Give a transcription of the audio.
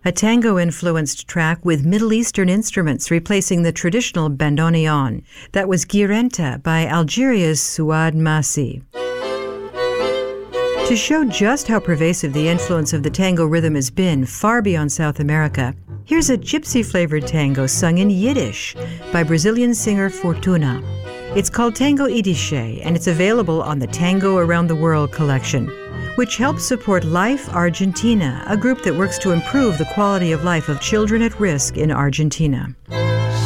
a tango-influenced track with Middle Eastern instruments replacing the traditional bandoneon. That was Guirenta by Algeria's Souad Massi. To show just how pervasive the influence of the tango rhythm has been far beyond South America, here's a gypsy-flavored tango sung in Yiddish by Brazilian singer Fortuna. It's called Tango Yiddish, and it's available on the Tango Around the World collection, which helps support Life Argentina, a group that works to improve the quality of life of children at risk in Argentina.